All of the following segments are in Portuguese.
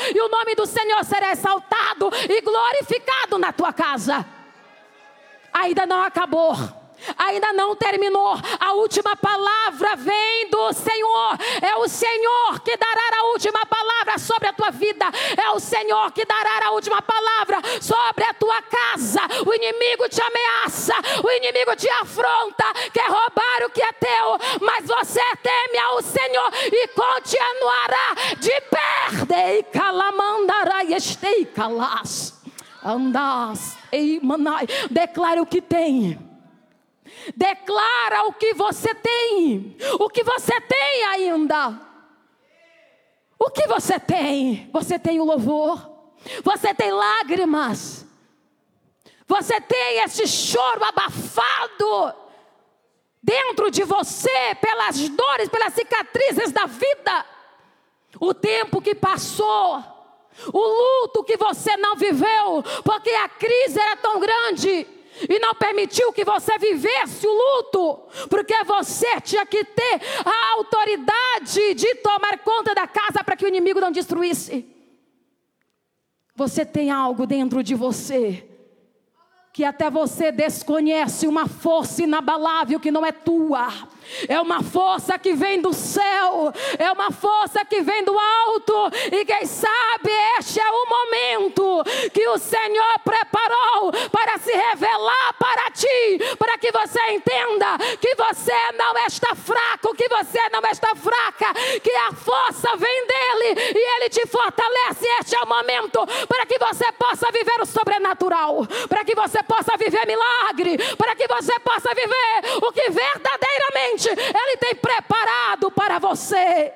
e o nome do Senhor será exaltado e glorificado na tua casa. Ainda não acabou. Ainda não terminou. A última palavra vem do Senhor. É o Senhor que dará a última palavra sobre a tua vida. É o Senhor que dará a última palavra sobre a tua casa. O inimigo te ameaça, o inimigo te afronta, quer roubar o que é teu, mas você teme ao Senhor e continuará de pé. Dei calamandará e estei calas. Andas e manai. Declara o que tem. Declara o que você tem. O que você tem ainda. O que você tem? Você tem o louvor. Você tem lágrimas. Você tem esse choro abafado dentro de você, pelas dores, pelas cicatrizes da vida. O tempo que passou, o luto que você não viveu, porque a crise era tão grande e não permitiu que você vivesse o luto, porque você tinha que ter a autoridade de tomar conta da casa para que o inimigo não destruísse. Você tem algo dentro de você que até você desconhece, uma força inabalável que não é tua. É uma força que vem do céu, é uma força que vem do alto. E quem sabe este é o momento que o Senhor preparou para se revelar para ti, para que você entenda que você não está fraco, que você não está fraca, que a força vem dele e ele te fortalece. Este é o momento para que você possa viver o sobrenatural, para que você possa viver milagre, para que você possa viver o que verdadeiramente ele tem preparado para você.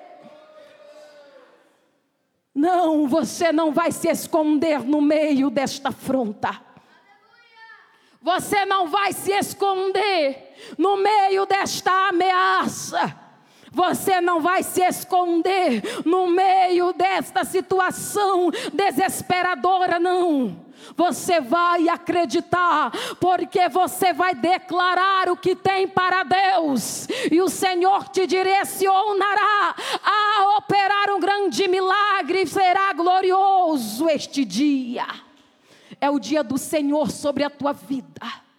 Não, você não vai se esconder no meio desta afronta. Você não vai se esconder no meio desta ameaça. Você não vai se esconder no meio desta situação desesperadora, não. Você vai acreditar, porque você vai declarar o que tem para Deus, e o Senhor te direcionará a operar um grande milagre, e será glorioso este dia. É o dia do Senhor sobre a tua vida.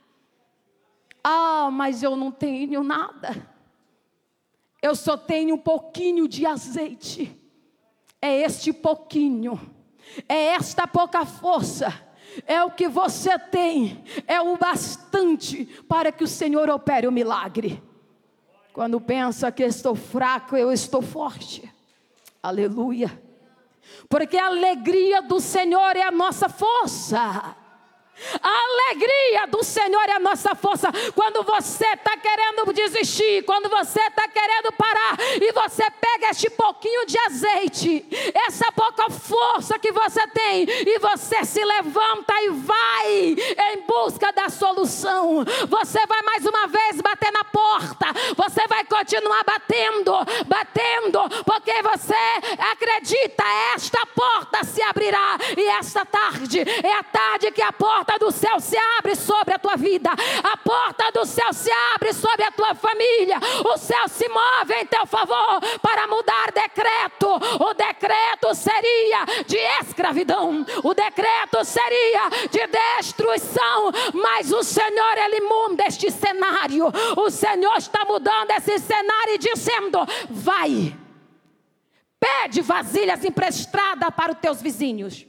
Ah, mas eu não tenho nada, eu só tenho um pouquinho de azeite. É este pouquinho, é esta pouca força, é o que você tem, é o bastante para que o Senhor opere o milagre. Quando pensa que estou fraco, eu estou forte. Aleluia. Porque a alegria do Senhor é a nossa força. A alegria do Senhor é a nossa força. Quando você está querendo desistir, quando você está querendo parar, e você pega este pouquinho de azeite, essa pouca força que você tem, e você se levanta e vai em busca da solução. Você vai mais uma vez bater na porta, você vai continuar batendo, porque você acredita, esta porta se abrirá. E esta tarde é a tarde que a porta do céu se abre sobre a tua vida, a porta do céu se abre sobre a tua família. O céu se move em teu favor para mudar decreto. O decreto seria de escravidão, o decreto seria de destruição, mas o Senhor, ele muda este cenário. O Senhor está mudando esse cenário e dizendo: vai, pede vasilhas emprestadas para os teus vizinhos.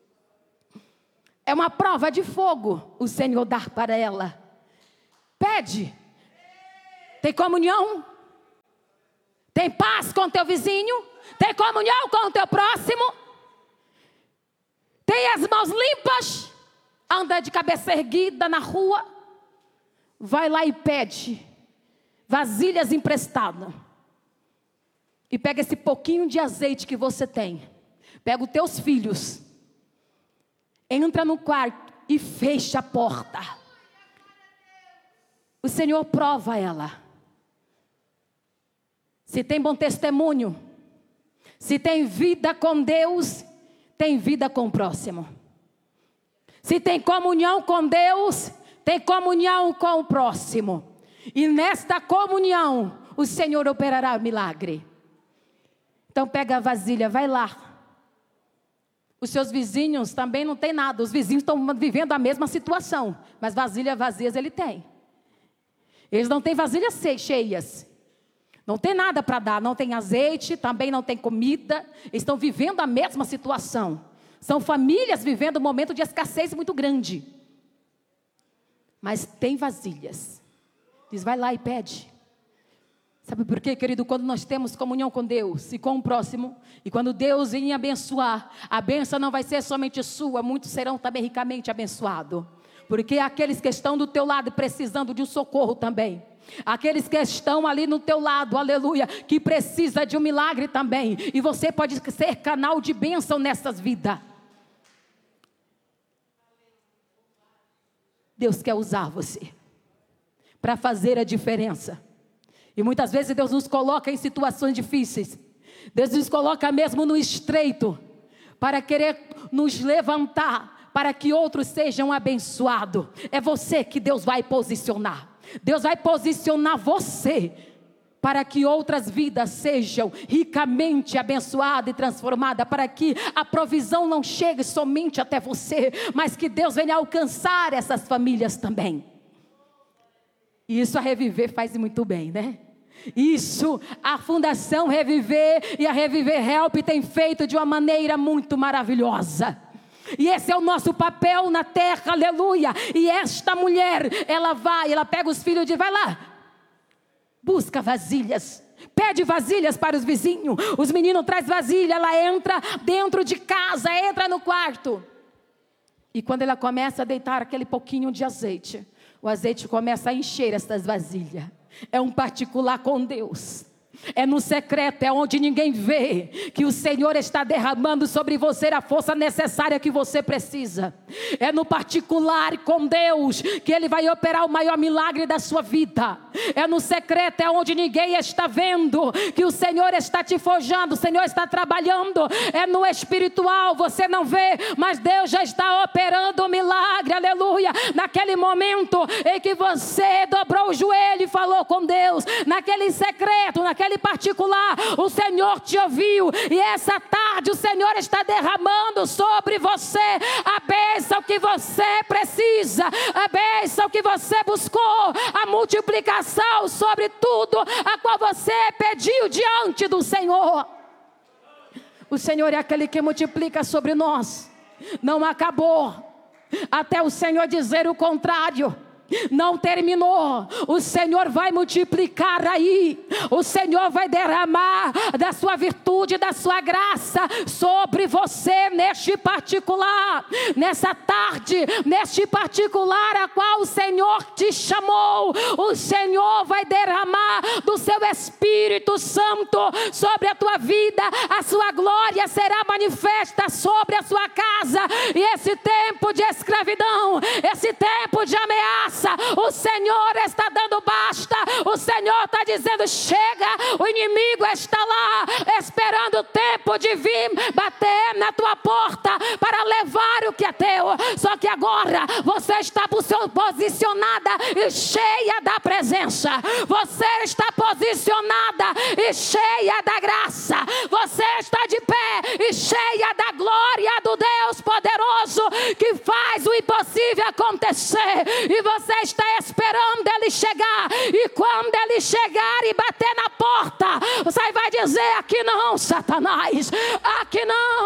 É uma prova de fogo o Senhor dar para ela. Pede. Tem comunhão? Tem paz com o teu vizinho? Tem comunhão com o teu próximo? Tem as mãos limpas? Anda de cabeça erguida na rua? Vai lá e pede vasilhas emprestadas. E pega esse pouquinho de azeite que você tem. Pega os teus filhos. Entra no quarto e fecha a porta. O Senhor prova ela. Se tem bom testemunho, se tem vida com Deus, tem vida com o próximo. Se tem comunhão com Deus, tem comunhão com o próximo. E nesta comunhão, o Senhor operará o milagre. Então pega a vasilha, vai lá. Os seus vizinhos também não têm nada. Os vizinhos estão vivendo a mesma situação, mas vasilhas vazias ele tem. Eles não têm vasilhas cheias. Não tem nada para dar, não tem azeite, também não tem comida. Eles estão vivendo a mesma situação. São famílias vivendo um momento de escassez muito grande. Mas tem vasilhas. Diz, vai lá e pede. Sabe por quê, querido? Quando nós temos comunhão com Deus e com o próximo, e quando Deus vem abençoar, a bênção não vai ser somente sua, muitos serão também ricamente abençoados. Porque aqueles que estão do teu lado precisando de um socorro também. Aqueles que estão ali no teu lado, aleluia, que precisa de um milagre também. E você pode ser canal de bênção nessas vidas. Deus quer usar você para fazer a diferença. E muitas vezes Deus nos coloca em situações difíceis. Deus nos coloca mesmo no estreito, para querer nos levantar, para que outros sejam abençoados. É você que Deus vai posicionar. Deus vai posicionar você, para que outras vidas sejam ricamente abençoadas e transformadas, para que a provisão não chegue somente até você, mas que Deus venha alcançar essas famílias também. E isso a Reviver faz muito bem, né? Isso a Fundação Reviver e a Reviver Help tem feito de uma maneira muito maravilhosa. E esse é o nosso papel na terra, aleluia. E esta mulher, ela pega os filhos e diz, vai lá, busca vasilhas, pede vasilhas para os vizinhos. Os meninos trazem vasilha, ela entra dentro de casa, entra no quarto. E quando ela começa a deitar aquele pouquinho de azeite, o azeite começa a encher essas vasilhas. É um particular com Deus. É no secreto, é onde ninguém vê, que o Senhor está derramando sobre você a força necessária que você precisa. É no particular com Deus que Ele vai operar o maior milagre da sua vida. É no secreto, é onde ninguém está vendo, que o Senhor está te forjando, o Senhor está trabalhando. É no espiritual, você não vê, mas Deus já está operando o milagre, aleluia. Naquele momento em que você dobrou o joelho e falou com Deus, naquele secreto, naquele particular, o Senhor te ouviu, e essa tarde o Senhor está derramando sobre você a bênção que você precisa, a bênção que você buscou, a multiplicação sobre tudo a qual você pediu diante do Senhor. O Senhor é aquele que multiplica sobre nós. Não acabou até o Senhor dizer o contrário. Não terminou. O Senhor vai multiplicar aí. O Senhor vai derramar da sua virtude, da sua graça sobre você neste particular, nessa tarde, neste particular a qual o Senhor te chamou. O Senhor vai derramar do seu Espírito Santo sobre a tua vida. A sua glória será manifesta sobre a sua casa. E esse tempo de escravidão, esse tempo de ameaça, o Senhor está dando basta. O Senhor está dizendo chega. O inimigo está lá esperando o tempo de vir bater na tua porta para levar o que é teu. Só que agora você está posicionada e cheia da presença. Você está posicionada e cheia da graça. Você está de pé e cheia da glória do Deus poderoso que faz o impossível acontecer. E você está esperando Ele chegar. E quando Ele chegar e bater na porta, você vai dizer: aqui não, Satanás, aqui não.